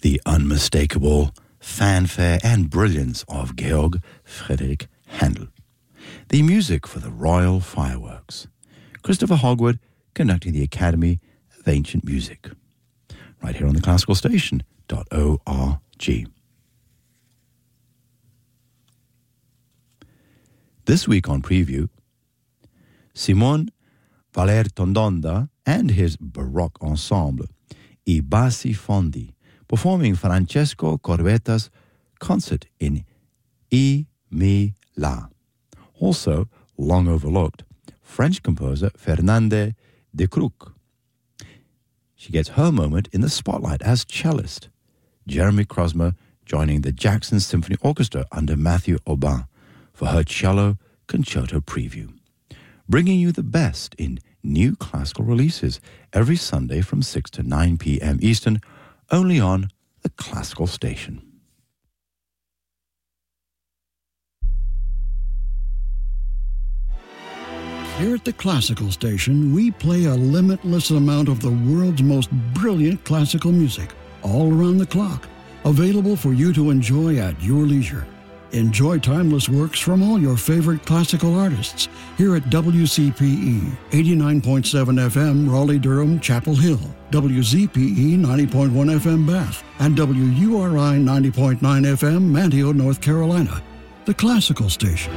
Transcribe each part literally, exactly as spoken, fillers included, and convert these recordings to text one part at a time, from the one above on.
The unmistakable fanfare and brilliance of Georg Friedrich Handel. The music for the Royal Fireworks. Christopher Hogwood conducting the Academy of Ancient Music. Right here on the classical station dot org. This week on Preview, Simon Valer Tondonda and his Baroque ensemble, I Bassi Fondi, performing Francesco Corbetta's concert in I Mi La. Also, long overlooked, French composer Fernande de Crook. She gets her moment in the spotlight as cellist. Jeremy Krosmer joining the Jackson Symphony Orchestra under Matthew Aubin for her cello concerto preview. Bringing you the best in new classical releases every Sunday from six to nine p.m. Eastern, only on the Classical Station. Here at the Classical Station, we play a limitless amount of the world's most brilliant classical music, all around the clock, available for you to enjoy at your leisure. Enjoy timeless works from all your favorite classical artists here at W C P E, eighty-nine point seven F M, Raleigh-Durham, Chapel Hill, W Z P E, ninety point one F M, Bath, and W U R I, ninety point nine F M, Manteo, North Carolina. The Classical Station.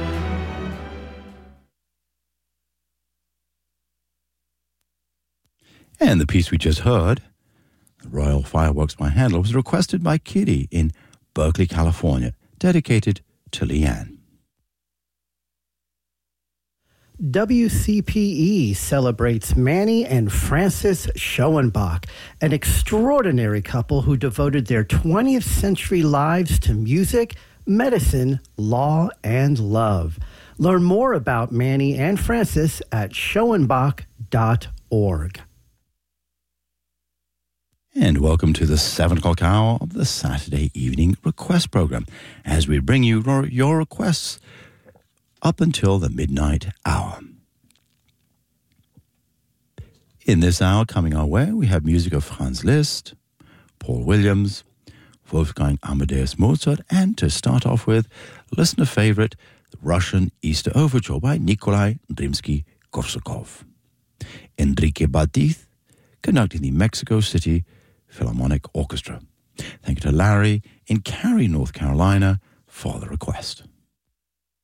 And the piece we just heard, The Royal Fireworks by Handel, was requested by Kitty in Berkeley, California, dedicated to Leanne. W C P E celebrates Manny and Frances Schoenbach, an extraordinary couple who devoted their twentieth century lives to music, medicine, law, and love. Learn more about Manny and Frances at schoenbach dot org. And welcome to the seven o'clock hour of the Saturday evening request program, as we bring you your requests up until the midnight hour. In this hour coming our way, we have music of Franz Liszt, Paul Williams, Wolfgang Amadeus Mozart, and to start off with, listener favorite, the Russian Easter Overture by Nikolai Rimsky-Korsakov. Enrique Badiz conducting the Mexico City Philharmonic Orchestra. Thank you to Larry in Cary, North Carolina, for the request.